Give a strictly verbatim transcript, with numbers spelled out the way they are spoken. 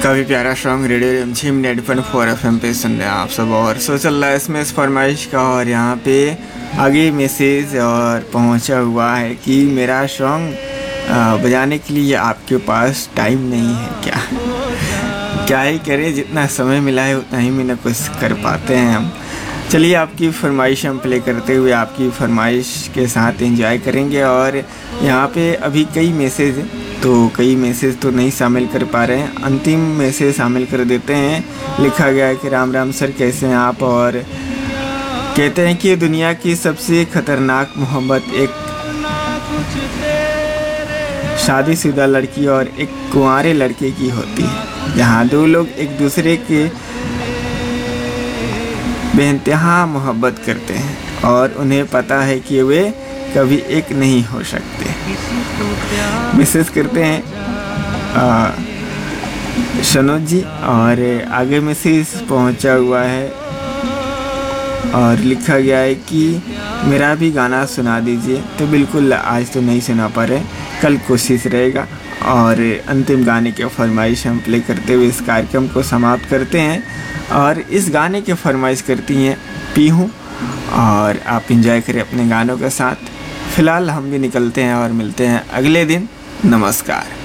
काफ़ी प्यारा song radio रिमझिम net point four F M पे सुन रहे हैं आप सब। और सो चल रहा है इसमें इस फरमाइश का, और यहाँ पे आगे मैसेज और पहुँचा हुआ है कि मेरा सॉन्ग बजाने के लिए आपके पास टाइम नहीं है क्या। क्या ही करें, जितना समय मिला है उतना ही में न कुछ कर पाते हैं हम। चलिए आपकी फरमाइश हम प्ले करते हुए आपकी फरमाइश के साथ एंजॉय करेंगे। और यहाँ पे अभी कई मैसेज तो कई मैसेज तो नहीं शामिल कर पा रहे हैं, अंतिम मैसेज शामिल कर देते हैं। लिखा गया है कि राम राम सर, कैसे हैं आप। और कहते हैं कि दुनिया की सबसे खतरनाक मोहब्बत एक शादीशुदा लड़की और एक कुंवारे लड़के की होती है, जहाँ दो लोग एक दूसरे के बेइंतहा मोहब्बत करते हैं और उन्हें पता है कि वे कभी एक नहीं हो सकते। मैसेज करते हैं शनोज जी, और आगे मैसेज पहुंचा हुआ है और लिखा गया है कि मेरा भी गाना सुना दीजिए। तो बिल्कुल आज तो नहीं सुना पा रहे, कल कोशिश रहेगा। और अंतिम गाने के फरमाइश हम प्ले करते हुए इस कार्यक्रम को समाप्त करते हैं। और इस गाने के फरमाइश करती हैं पीहू, और आप इंजॉय करें अपने गानों के साथ। फ़िलहाल हम भी निकलते हैं और मिलते हैं अगले दिन। नमस्कार।